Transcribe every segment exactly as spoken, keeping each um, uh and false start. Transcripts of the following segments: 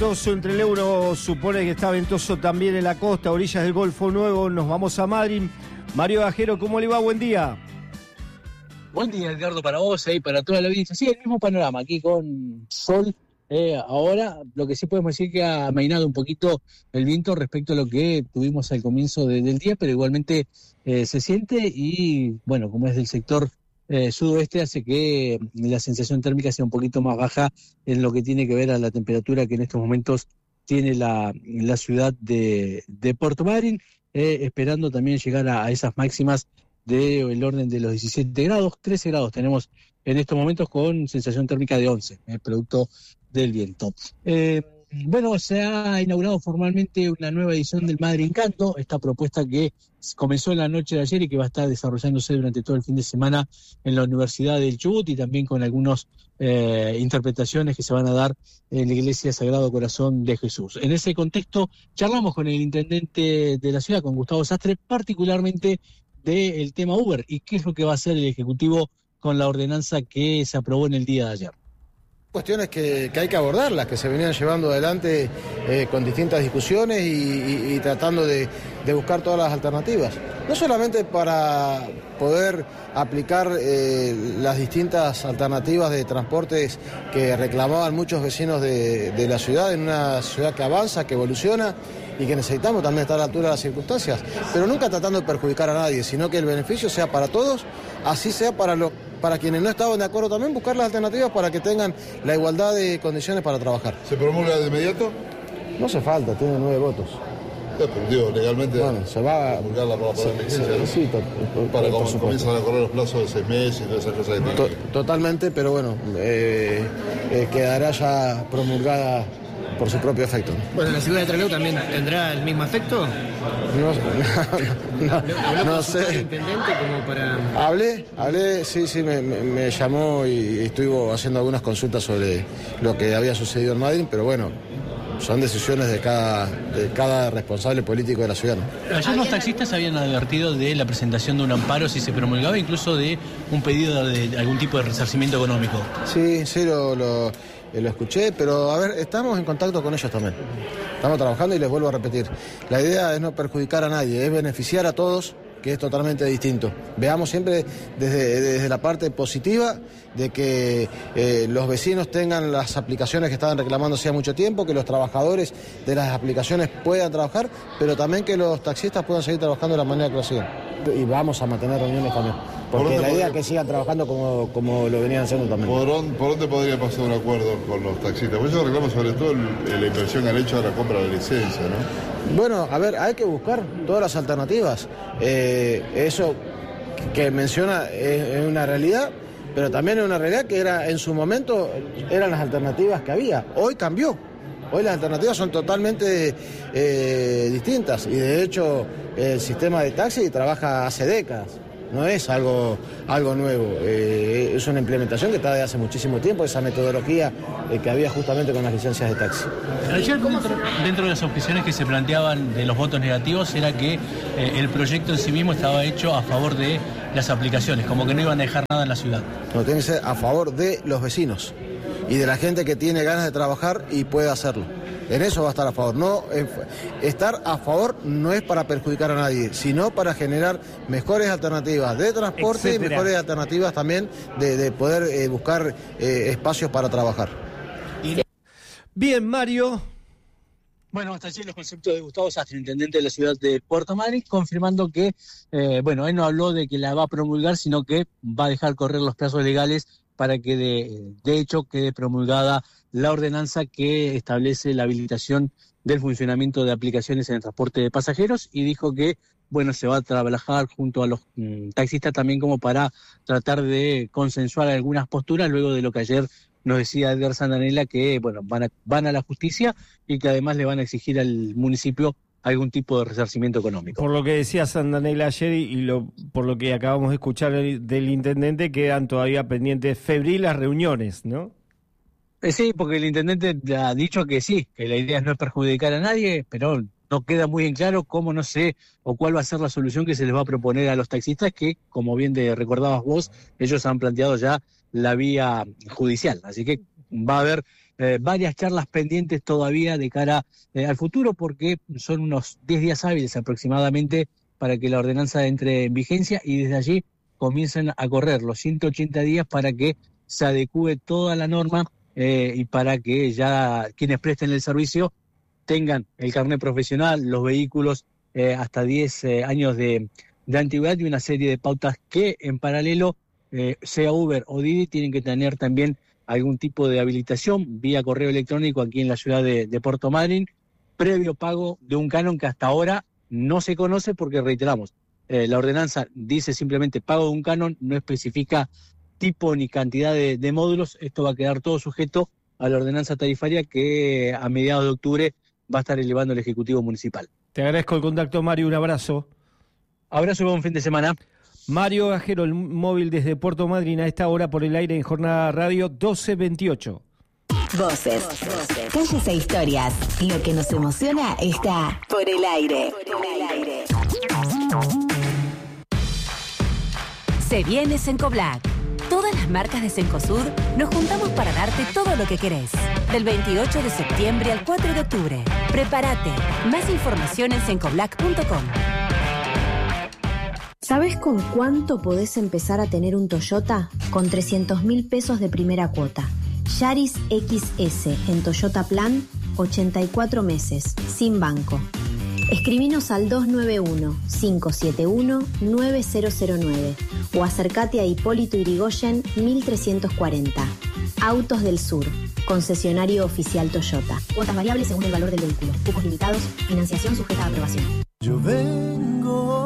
ventoso entre el Ebro, supone que está ventoso también en la costa, orillas del Golfo Nuevo. Nos vamos a Madrid. Mario Bajero, ¿cómo le va? Buen día. Buen día, Edgardo, para vos y para toda la audiencia. Sí, el mismo panorama, aquí con sol. Eh, ahora, lo que sí podemos decir que ha amainado un poquito el viento respecto a lo que tuvimos al comienzo de, del día, pero igualmente eh, se siente y, bueno, como es del sector eh, sudoeste, hace que la sensación térmica sea un poquito más baja en lo que tiene que ver a la temperatura que en estos momentos tiene la, la ciudad de, de Puerto Madryn, eh, esperando también llegar a, a esas máximas del orden de los diecisiete grados, trece grados tenemos en estos momentos con sensación térmica de once, eh, producto del viento. Eh, bueno, se ha inaugurado formalmente una nueva edición del Madrid Encanto, esta propuesta que comenzó en la noche de ayer y que va a estar desarrollándose durante todo el fin de semana en la Universidad del Chubut y también con algunas eh, interpretaciones que se van a dar en la Iglesia Sagrado Corazón de Jesús. En ese contexto, charlamos con el intendente de la ciudad, con Gustavo Sastre, particularmente del tema Uber y qué es lo que va a hacer el Ejecutivo con la ordenanza que se aprobó en el día de ayer. Cuestiones que, que hay que abordarlas, que se venían llevando adelante eh, con distintas discusiones y, y, y tratando de, de buscar todas las alternativas. No solamente para poder aplicar eh, las distintas alternativas de transportes que reclamaban muchos vecinos de, de la ciudad, en una ciudad que avanza, que evoluciona y que necesitamos también estar a la altura de las circunstancias, pero nunca tratando de perjudicar a nadie, sino que el beneficio sea para todos, así sea para los para quienes no estaban de acuerdo también, buscar las alternativas para que tengan la igualdad de condiciones para trabajar. ¿Se promulga de inmediato? No hace falta, tiene nueve votos. Sí, pero digo, legalmente bueno, se va a promulgarla para poder vigencia, ¿no? Sí, to, to, para to, cuando comienzan a correr los plazos de seis meses y todas esas cosas que to, Totalmente, pero bueno, eh, eh, quedará ya promulgada por su propio efecto. Bueno, ¿la ciudad de Trelew también tendrá el mismo efecto? No, no, no, no sé. ¿El intendente como para...? Hablé, hablé, sí, sí, me, me, me llamó y estuvo haciendo algunas consultas sobre lo que había sucedido en Madrid, pero bueno, son decisiones de cada, de cada responsable político de la ciudad, ¿no? Ayer los taxistas habían advertido de la presentación de un amparo si se promulgaba, incluso de un pedido de algún tipo de resarcimiento económico. Sí, sí, lo... lo lo escuché, pero a ver, estamos en contacto con ellos también. Estamos trabajando y les vuelvo a repetir. La idea es no perjudicar a nadie, es beneficiar a todos, que es totalmente distinto. Veamos siempre desde, desde la parte positiva de que eh, los vecinos tengan las aplicaciones que estaban reclamando hacía mucho tiempo, que los trabajadores de las aplicaciones puedan trabajar, pero también que los taxistas puedan seguir trabajando de la manera que lo hacían. Y vamos a mantener reuniones también. Porque la idea es que sigan trabajando como, como lo venían haciendo también. ¿Por dónde, ¿Por dónde podría pasar un acuerdo con los taxistas? Por eso reclamo sobre todo el, la inversión que han hecho a la compra de licencia, ¿no? Bueno, a ver, hay que buscar todas las alternativas. Eh, eso que menciona es, es una realidad, pero también es una realidad que era en su momento eran las alternativas que había. Hoy cambió. Hoy las alternativas son totalmente eh, distintas y de hecho el sistema de taxi trabaja hace décadas. No es algo, algo nuevo, eh, es una implementación que está de hace muchísimo tiempo, esa metodología eh, que había justamente con las licencias de taxi. Ayer, dentro, dentro de las objeciones que se planteaban de los votos negativos era que eh, el proyecto en sí mismo estaba hecho a favor de las aplicaciones, como que no iban a dejar nada en la ciudad. No, tiene que ser a favor de los vecinos y de la gente que tiene ganas de trabajar y puede hacerlo. En eso va a estar a favor. No, estar a favor no es para perjudicar a nadie, sino para generar mejores alternativas de transporte, etcétera, y mejores alternativas también de, de poder eh, buscar eh, espacios para trabajar. Bien, Mario. Bueno, hasta allí los conceptos de Gustavo Sastre, intendente de la ciudad de Puerto Madryn, confirmando que, eh, bueno, él no habló de que la va a promulgar, sino que va a dejar correr los plazos legales para que de, de hecho quede promulgada la ordenanza que establece la habilitación del funcionamiento de aplicaciones en el transporte de pasajeros y dijo que, bueno, se va a trabajar junto a los mm, taxistas también como para tratar de consensuar algunas posturas luego de lo que ayer nos decía Edgar Sandanella que, bueno, van a, van a la justicia y que además le van a exigir al municipio algún tipo de resarcimiento económico. Por lo que decía Sandanella ayer y lo, por lo que acabamos de escuchar del intendente, quedan todavía pendientes febriles reuniones, ¿no? Eh, sí, porque el intendente ha dicho que sí, que la idea no es perjudicar a nadie, pero no queda muy en claro cómo, no sé, o cuál va a ser la solución que se les va a proponer a los taxistas, que, como bien te recordabas vos, ellos han planteado ya la vía judicial. Así que va a haber eh, varias charlas pendientes todavía de cara eh, al futuro, porque son unos diez días hábiles aproximadamente para que la ordenanza entre en vigencia y desde allí comiencen a correr los ciento ochenta días para que se adecúe toda la norma eh, y para que ya quienes presten el servicio tengan el carnet profesional, los vehículos eh, hasta diez eh, años de, de antigüedad y una serie de pautas que en paralelo, eh, sea Uber o Didi, tienen que tener también algún tipo de habilitación vía correo electrónico aquí en la ciudad de, de Puerto Madryn, previo pago de un canon que hasta ahora no se conoce porque, reiteramos, eh, la ordenanza dice simplemente pago de un canon, no especifica tipo ni cantidad de, de módulos. Esto va a quedar todo sujeto a la ordenanza tarifaria que a mediados de octubre va a estar elevando el Ejecutivo Municipal. Te agradezco el contacto, Mario, un abrazo. Abrazo y buen fin de semana. Mario Gajero, el móvil desde Puerto Madryn a esta hora por el aire en Jornada Radio doce veintiocho. Voces, calles e historias. Lo que nos emociona está por el aire. Por el aire. Se viene Cencoblac. Todas las marcas de Cencosud nos juntamos para darte todo lo que querés. Del veintiocho de septiembre al cuatro de octubre. Prepárate. Más información en cencoblac punto com. ¿Sabes con cuánto podés empezar a tener un Toyota? Con trescientos mil pesos de primera cuota. Yaris X S en Toyota Plan, ochenta y cuatro meses, sin banco. Escribinos al dos nueve uno, cinco siete uno, nueve cero cero nueve o acércate a Hipólito Yrigoyen mil trescientos cuarenta. Autos del Sur, concesionario oficial Toyota. Cuotas variables según el valor del vehículo. Cupos limitados, financiación sujeta a aprobación. Yo vengo.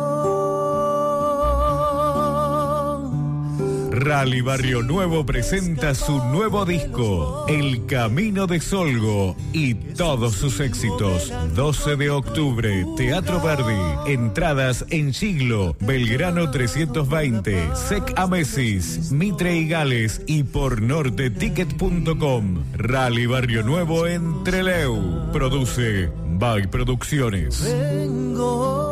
Rally Barrio Nuevo presenta su nuevo disco, El Camino de Solgo, y todos sus éxitos. doce de octubre, Teatro Verdi. Entradas en Siglo, Belgrano trescientos veinte, Sec Amesis, Mitre y Gales y por norte ticket punto com. Rally Barrio Nuevo en Trelew. Produce By Producciones. Vengo.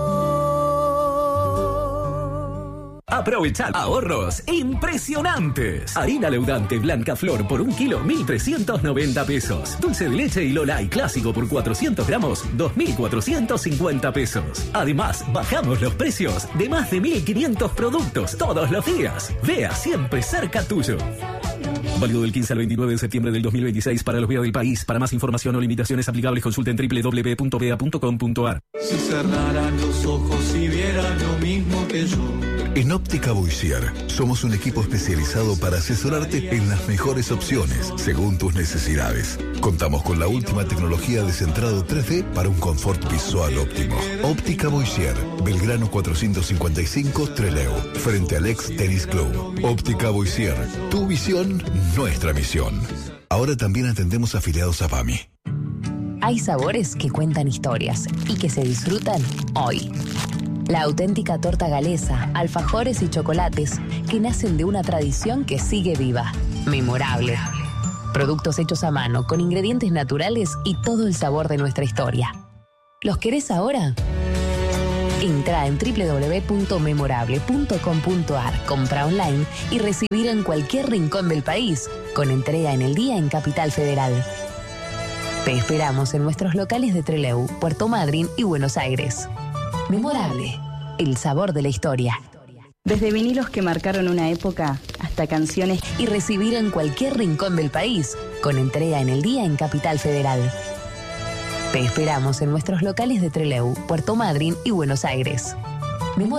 Aprovechar ahorros impresionantes. Harina leudante Blanca Flor por un kilo, mil trescientos noventa pesos. Dulce de leche y Lolay clásico por cuatrocientos gramos, dos mil cuatrocientos cincuenta pesos. Además, bajamos los precios de más de mil quinientos productos todos los días. Vea siempre cerca tuyo. Válido del quince al veintinueve de septiembre del dos mil veintiséis para los B E A del país. Para más información o limitaciones aplicables, consulten doble u doble u doble u punto b e a punto com punto a r. Si cerraran los ojos y vieran lo mismo que yo. En Óptica Boissier somos un equipo especializado para asesorarte en las mejores opciones según tus necesidades. Contamos con la última tecnología de centrado tres D para un confort visual óptimo. Óptica Boissier, Belgrano cuatrocientos cincuenta y cinco, Trelew, frente al ex Tennis Club. Óptica Boissier, tu visión, nuestra misión. Ahora también atendemos afiliados a P A M I. Hay sabores que cuentan historias y que se disfrutan hoy. La auténtica torta galesa, alfajores y chocolates que nacen de una tradición que sigue viva. Memorable. Productos hechos a mano, con ingredientes naturales y todo el sabor de nuestra historia. ¿Los querés ahora? Entra en doble u doble u doble u punto memorable punto com punto a r, compra online y recibir en cualquier rincón del país, con entrega en el día en Capital Federal. Te esperamos en nuestros locales de Trelew, Puerto Madryn y Buenos Aires. Memorable, el sabor de la historia. Desde vinilos que marcaron una época hasta canciones y recibir en cualquier rincón del país, con entrega en el día en Capital Federal. Te esperamos en nuestros locales de Trelew, Puerto Madryn y Buenos Aires.